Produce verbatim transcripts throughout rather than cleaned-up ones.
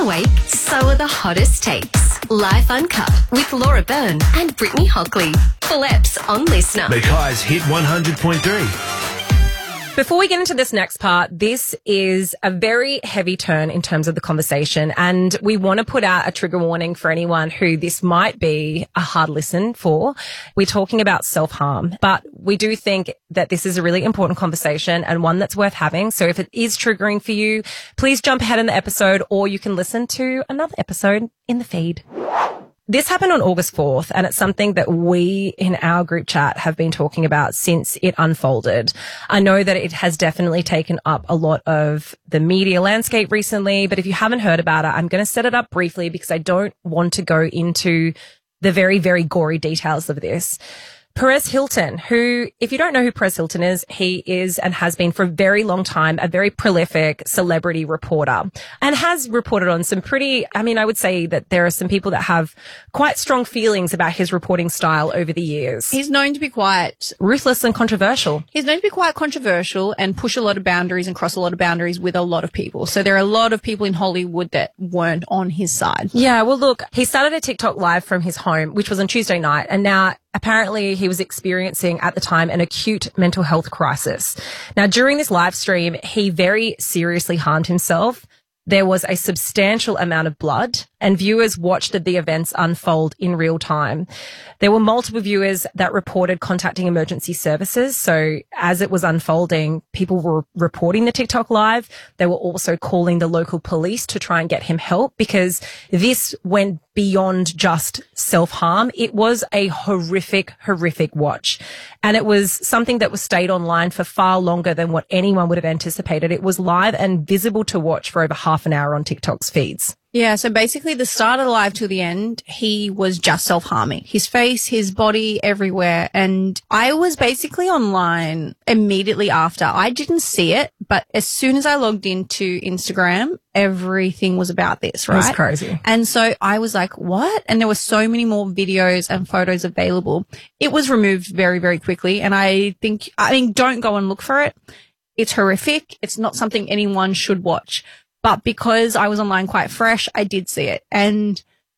awake, so are the hottest takes. Life Uncut with Laura Byrne and Brittany Hockley. Full eps on Listener. Mackay's Hit one hundred point three. Before we get into this next part, this is a very heavy turn in terms of the conversation, and we want to put out a trigger warning for anyone who this might be a hard listen for. We're talking about self-harm, but we do think that this is a really important conversation and one that's worth having. So if it is triggering for you, please jump ahead in the episode, or you can listen to another episode in the feed. This happened on August fourth, and it's something that we in our group chat have been talking about since it unfolded. I know that it has definitely taken up a lot of the media landscape recently, but if you haven't heard about it, I'm going to set it up briefly because I don't want to go into the very, very gory details of this. Perez Hilton, who, if you don't know who Perez Hilton is, he is and has been for a very long time a very prolific celebrity reporter and has reported on some pretty, I mean, I would say that there are some people that have quite strong feelings about his reporting style over the years. He's known to be quite ruthless and controversial. He's known to be quite controversial and push a lot of boundaries and cross a lot of boundaries with a lot of people. So there are a lot of people in Hollywood that weren't on his side. Yeah, well, look, he started a TikTok live from his home, which was on Tuesday night, and now apparently he was experiencing at the time an acute mental health crisis. Now, during this live stream, he very seriously harmed himself. There was a substantial amount of blood, and viewers watched the events unfold in real time. There were multiple viewers that reported contacting emergency services. So as it was unfolding, people were reporting the TikTok live. They were also calling the local police to try and get him help, because this went beyond just self-harm. It was a horrific, horrific watch. And it was something that was stayed online for far longer than what anyone would have anticipated. It was live and visible to watch for over half an hour on TikTok's feeds. Yeah, so basically the start of the live to the end, he was just self-harming. His face, his body, everywhere. And I was basically online immediately after. I didn't see it, but as soon as I logged into Instagram, everything was about this, right? That's crazy. And so I was like, what? And there were so many more videos and photos available. It was removed very, very quickly. And I think, I mean, don't go and look for it. It's horrific. It's not something anyone should watch. But because I was online quite fresh, I did see it. And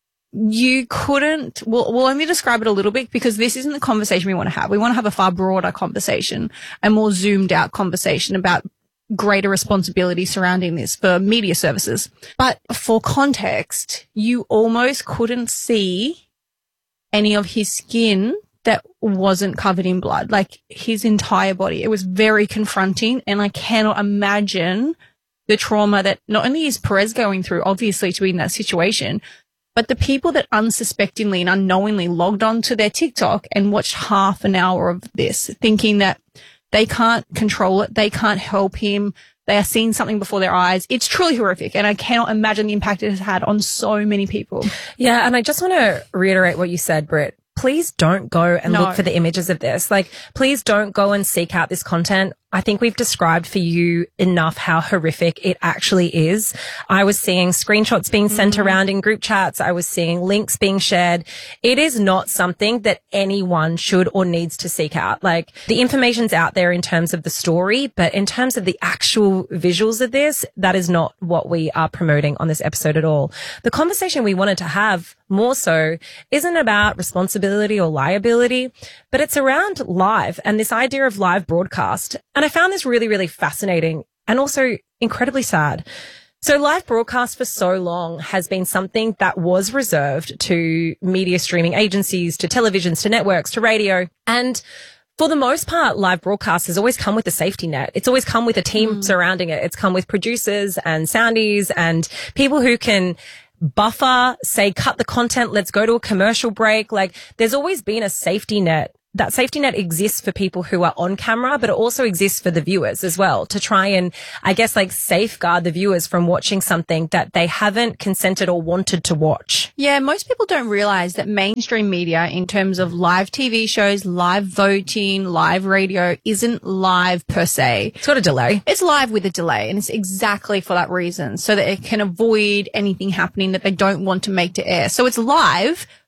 you couldn't, well, well, let me describe it a little bit, because this isn't the conversation we want to have. We want to have a far broader conversation, a more zoomed out conversation about greater responsibility surrounding this for media services. But for context, you almost couldn't see any of his skin that wasn't covered in blood, like his entire body. It was very confronting, and I cannot imagine the trauma that not only is Perez going through, obviously, to be in that situation, but the people that unsuspectingly and unknowingly logged onto their TikTok and watched half an hour of this, thinking that they can't control it, they can't help him, they are seeing something before their eyes. It's truly horrific, and I cannot imagine the impact it has had on so many people. Yeah, and I just want to reiterate what you said, Britt. Please don't go and No. look for the images of this. Like, please don't go and seek out this content. I think we've described for you enough how horrific it actually is. I was seeing screenshots being sent mm. around in group chats. I was seeing links being shared. It is not something that anyone should or needs to seek out. Like, the information's out there in terms of the story, but in terms of the actual visuals of this, that is not what we are promoting on this episode at all. The conversation we wanted to have more so isn't about responsibility or liability, but it's around live and this idea of live broadcast. And I found this really, really fascinating and also incredibly sad. So live broadcast for so long has been something that was reserved to media streaming agencies, to televisions, to networks, to radio. And for the most part, live broadcast has always come with a safety net. It's always come with a team mm. surrounding it. It's come with producers and soundies and people who can buffer, say, cut the content, let's go to a commercial break. Like, there's always been a safety net. That safety net exists for people who are on camera, but it also exists for the viewers as well, to try and, I guess, like, safeguard the viewers from watching something that they haven't consented or wanted to watch. Yeah, most people don't realize that mainstream media, in terms of live T V shows, live voting, live radio, isn't live per se. It's got a delay. It's live with a delay, and it's exactly for that reason, so that it can avoid anything happening that they don't want to make to air. So it's live,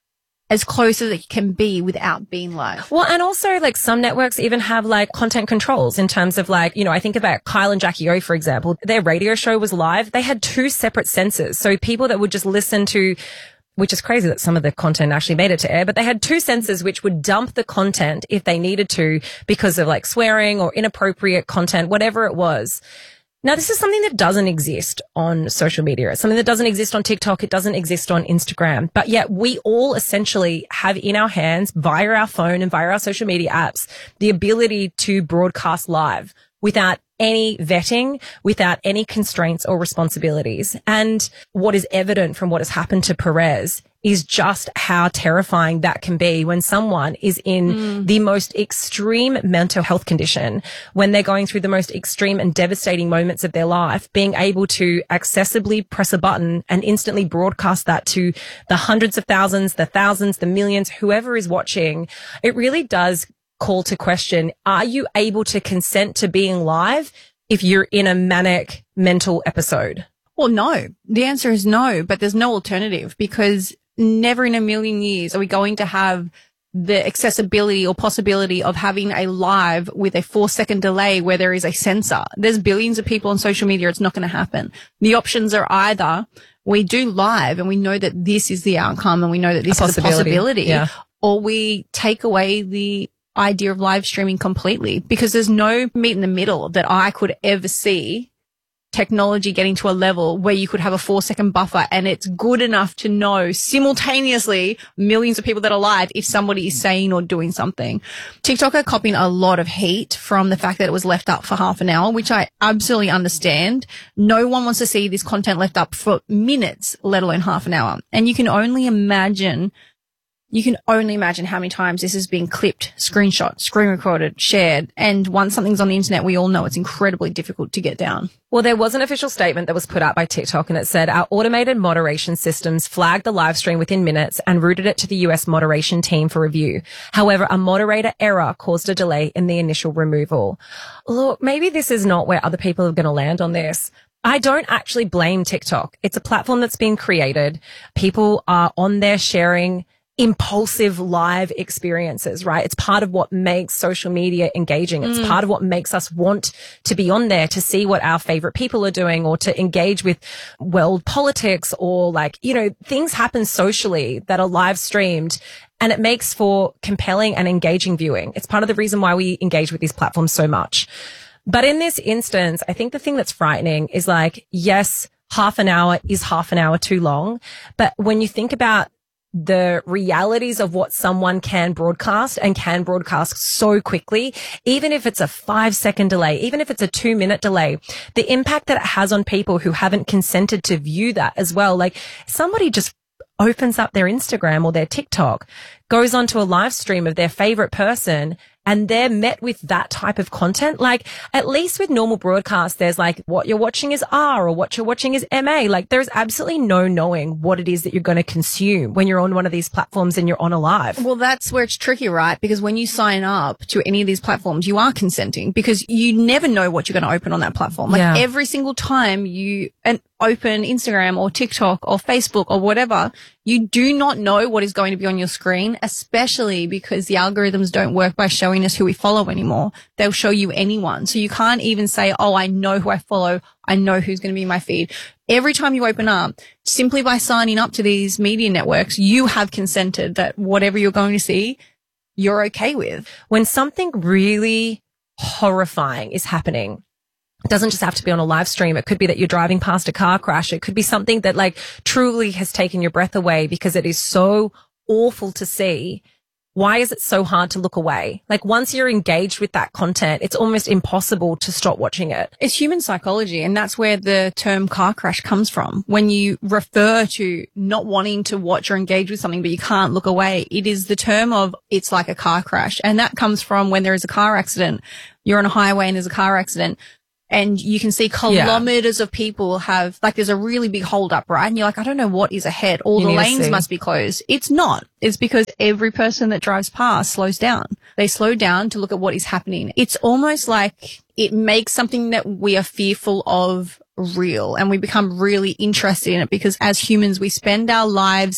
as close as it can be without being live. Well, and also like some networks even have like content controls in terms of like, you know, I think about Kyle and Jackie O, for example, their radio show was live. They had two separate censors. So people that would just listen to, which is crazy that some of the content actually made it to air, but they had two censors which would dump the content if they needed to because of like swearing or inappropriate content, whatever it was. Now, this is something that doesn't exist on social media. It's something that doesn't exist on TikTok. It doesn't exist on Instagram. But yet we all essentially have in our hands via our phone and via our social media apps the ability to broadcast live without any vetting, without any constraints or responsibilities. And what is evident from what has happened to Perez is just how terrifying that can be when someone is in mm. the most extreme mental health condition, when they're going through the most extreme and devastating moments of their life, being able to accessibly press a button and instantly broadcast that to the hundreds of thousands, the thousands, the millions, whoever is watching. It really does call to question, are you able to consent to being live if you're in a manic mental episode? Well, no. The answer is no, but there's no alternative, because never in a million years are we going to have the accessibility or possibility of having a live with a four second delay where there is a censor. There's billions of people on social media. It's not going to happen. The options are either we do live and we know that this is the outcome and we know that this a is a possibility, yeah. or we take away the idea of live streaming completely, because there's no meet in the middle that I could ever see technology getting to a level where you could have a four second buffer and it's good enough to know simultaneously millions of people that are live if somebody is saying or doing something. TikTok are copying a lot of heat from the fact that it was left up for half an hour, which I absolutely understand. No one wants to see this content left up for minutes, let alone half an hour. And you can only imagine You can only imagine how many times this has been clipped, screenshot, screen recorded, shared. And once something's on the internet, we all know it's incredibly difficult to get down. Well, there was an official statement that was put out by TikTok, and it said, our automated moderation systems flagged the live stream within minutes and routed it to the U S moderation team for review. However, a moderator error caused a delay in the initial removal. Look, maybe this is not where other people are going to land on this. I don't actually blame TikTok. It's a platform that's been created. People are on there sharing impulsive live experiences, right? It's part of what makes social media engaging. It's mm. part of what makes us want to be on there to see what our favorite people are doing, or to engage with world politics, or like, you know, things happen socially that are live streamed, and it makes for compelling and engaging viewing. It's part of the reason why we engage with these platforms so much. But in this instance, I think the thing that's frightening is like, yes, half an hour is half an hour too long. But when you think about the realities of what someone can broadcast and can broadcast so quickly, even if it's a five second delay, even if it's a two minute delay, the impact that it has on people who haven't consented to view that as well. Like, somebody just opens up their Instagram or their TikTok, goes onto a live stream of their favorite person, and they're met with that type of content. Like, at least with normal broadcast, there's like, what you're watching is R or what you're watching is M A. Like, there's absolutely no knowing what it is that you're going to consume when you're on one of these platforms and you're on a live. Well, that's where it's tricky, right? Because when you sign up to any of these platforms, you are consenting, because you never know what you're going to open on that platform. Like, yeah. every single time you and open Instagram or TikTok or Facebook or whatever, you do not know what is going to be on your screen, especially because the algorithms don't work by showing us who we follow anymore. They'll show you anyone. So you can't even say, oh, I know who I follow. I know who's going to be in my feed. Every time you open up, simply by signing up to these media networks, you have consented that whatever you're going to see, you're okay with. When something really horrifying is happening, it doesn't just have to be on a live stream. It could be that you're driving past a car crash. It could be something that like truly has taken your breath away because it is so awful to see. Why is it so hard to look away? Like, once you're engaged with that content, it's almost impossible to stop watching it. It's human psychology, and that's where the term car crash comes from. When you refer to not wanting to watch or engage with something, but you can't look away, it is the term of it's like a car crash. And that comes from when there is a car accident. You're on a highway and there's a car accident, and you can see kilometers yeah. of people have, like, there's a really big hold up, right? And you're like, I don't know what is ahead. All you the lanes must be closed. It's not. It's because every person that drives past slows down. They slow down to look at what is happening. It's almost like it makes something that we are fearful of real, and we become really interested in it, because as humans, we spend our lives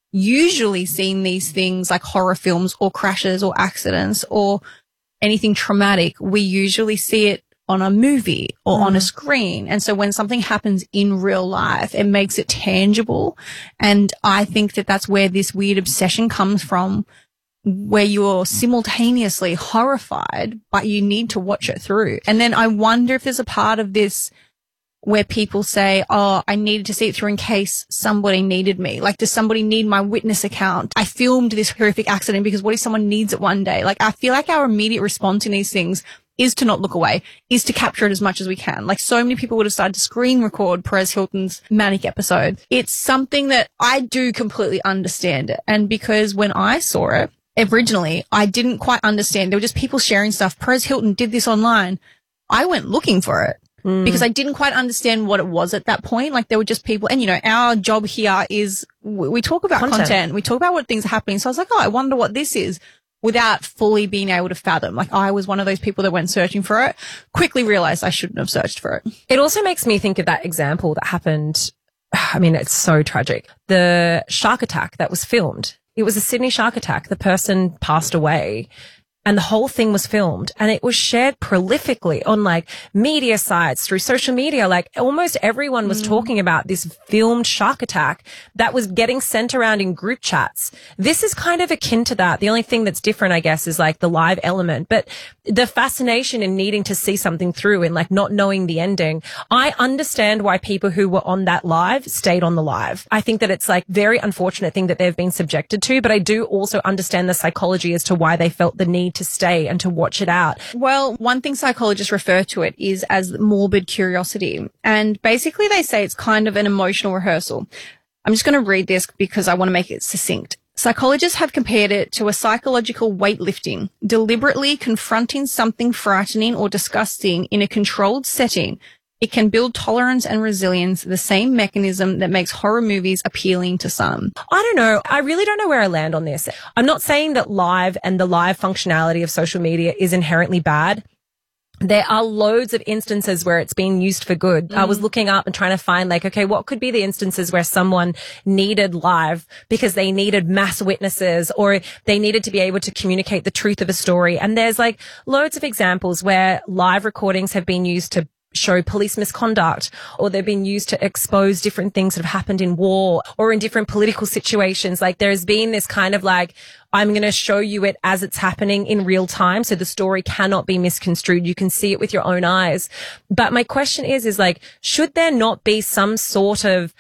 usually seen these things like horror films or crashes or accidents or anything traumatic. We usually see it on a movie or mm. on a screen. And so when something happens in real life, it makes it tangible. And I think that that's where this weird obsession comes from, where you're simultaneously horrified, but you need to watch it through. And then I wonder if there's a part of this where people say, oh, I needed to see it through in case somebody needed me. Like, does somebody need my witness account? I filmed this horrific accident because what if someone needs it one day? Like, I feel like our immediate response in these things is to not look away, is to capture it as much as we can. Like, so many people would have started to screen record Perez Hilton's manic episode. It's something that I do completely understand it. And because when I saw it originally, I didn't quite understand. There were just people sharing stuff. Perez Hilton did this online. I went looking for it. Mm. Because I didn't quite understand what it was at that point. Like, there were just people, and you know, our job here is we, we talk about content. content, we talk about what things are happening. So I was like, oh, I wonder what this is, without fully being able to fathom. Like, I was one of those people that went searching for it, quickly realized I shouldn't have searched for it. It also makes me think of that example that happened. I mean, it's so tragic. The shark attack that was filmed. It was a Sydney shark attack. The person passed away. And the whole thing was filmed and it was shared prolifically on like media sites, through social media. Like, almost everyone was mm. talking about this filmed shark attack that was getting sent around in group chats. This is kind of akin to that. The only thing that's different, I guess, is like the live element, but the fascination in needing to see something through and like not knowing the ending. I understand why people who were on that live stayed on the live. I think that it's like very unfortunate thing that they've been subjected to, but I do also understand the psychology as to why they felt the need to stay and to watch it out. Well, one thing psychologists refer to it is as morbid curiosity. And basically they say it's kind of an emotional rehearsal. I'm just going to read this because I want to make it succinct. Psychologists have compared it to a psychological weightlifting, deliberately confronting something frightening or disgusting in a controlled setting. It can build tolerance and resilience, the same mechanism that makes horror movies appealing to some. I don't know. I really don't know where I land on this. I'm not saying that live and the live functionality of social media is inherently bad. There are loads of instances where it's being used for good. Mm. I was looking up and trying to find like, okay, what could be the instances where someone needed live because they needed mass witnesses or they needed to be able to communicate the truth of a story. And there's like loads of examples where live recordings have been used to show police misconduct, or they've been used to expose different things that have happened in war or in different political situations. Like, there's been this kind of like, I'm going to show you it as it's happening in real time. So the story cannot be misconstrued. You can see it with your own eyes. But my question is, is like, should there not be some sort of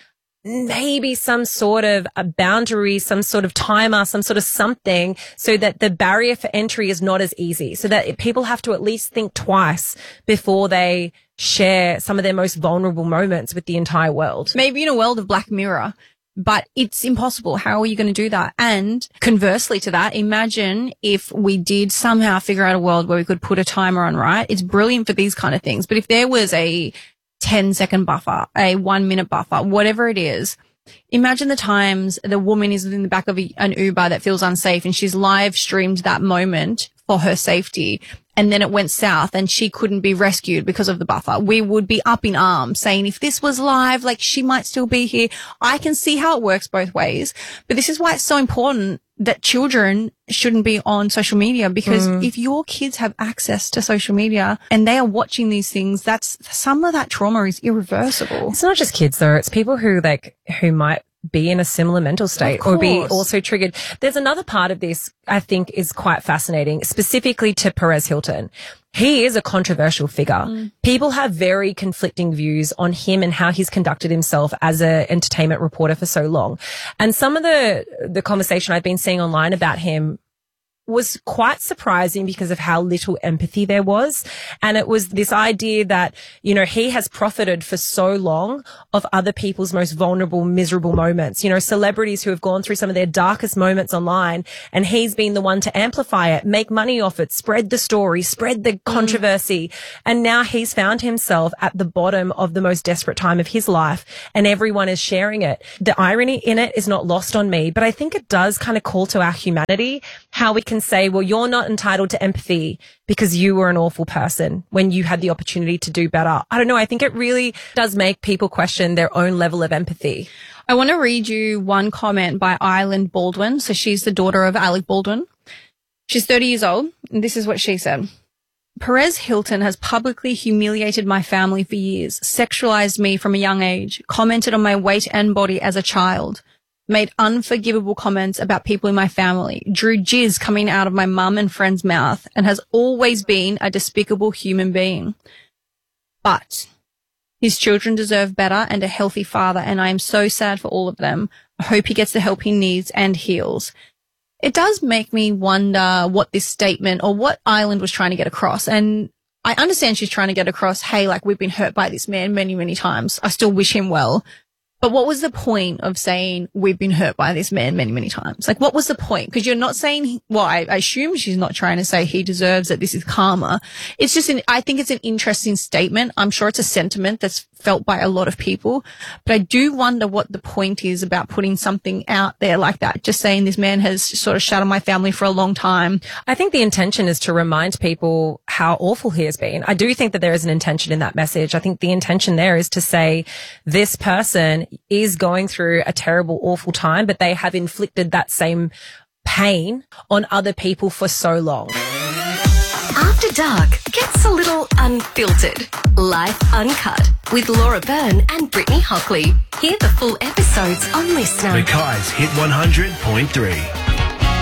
maybe some sort of a boundary, some sort of timer, some sort of something so that the barrier for entry is not as easy, so that people have to at least think twice before they share some of their most vulnerable moments with the entire world. Maybe in a world of Black Mirror, but it's impossible. How are you going to do that? And conversely to that, imagine if we did somehow figure out a world where we could put a timer on, right? It's brilliant for these kind of things. But if there was a ten second buffer, a one minute buffer, whatever it is. Imagine the times the woman is in the back of a, an Uber that feels unsafe and she's live streamed that moment for her safety. And then it went south and she couldn't be rescued because of the buffer. We would be up in arms saying, if this was live, like, she might still be here. I can see how it works both ways. But this is why it's so important that children shouldn't be on social media, because mm. if your kids have access to social media and they are watching these things, that's some of that trauma is irreversible. It's not just kids though. It's people who like, who might be in a similar mental state or be also triggered. There's another part of this I think is quite fascinating, specifically to Perez Hilton. He is a controversial figure. Mm. People have very conflicting views on him and how he's conducted himself as an entertainment reporter for so long. And some of the, the conversation I've been seeing online about him was quite surprising because of how little empathy there was. And it was this idea that, you know, he has profited for so long of other people's most vulnerable, miserable moments, you know, celebrities who have gone through some of their darkest moments online, and he's been the one to amplify it, make money off it, spread the story, spread the controversy. Mm. And now he's found himself at the bottom of the most desperate time of his life, and everyone is sharing it. The irony in it is not lost on me, but I think it does kind of call to our humanity, how we can say, well, you're not entitled to empathy because you were an awful person when you had the opportunity to do better. I don't know. I think it really does make people question their own level of empathy. I want to read you one comment by Island Baldwin. So she's the daughter of Alec Baldwin. She's thirty years old, and this is what she said. Perez Hilton has publicly humiliated my family for years, sexualized me from a young age, commented on my weight and body as a child, made unforgivable comments about people in my family, drew jizz coming out of my mum and friend's mouth, and has always been a despicable human being. But his children deserve better and a healthy father, and I am so sad for all of them. I hope he gets the help he needs and heals. It does make me wonder what this statement or what Island was trying to get across. And I understand she's trying to get across, hey, like, we've been hurt by this man many, many times. I still wish him well. But what was the point of saying we've been hurt by this man many, many times? Like, what was the point? Because you're not saying, well, I, I assume she's not trying to say he deserves it. This is karma. It's just an, I think it's an interesting statement. I'm sure it's a sentiment that's felt by a lot of people. But I do wonder what the point is about putting something out there like that. Just saying this man has sort of shut on my family for a long time. I think the intention is to remind people how awful he has been. I do think that there is an intention in that message. I think the intention there is to say this person is going through a terrible, awful time, but they have inflicted that same pain on other people for so long. After Dark gets a little unfiltered. Life Uncut with Laura Byrne and Brittany Hockley. Hear the full episodes on Listener. Mackay's Hit one hundred point three.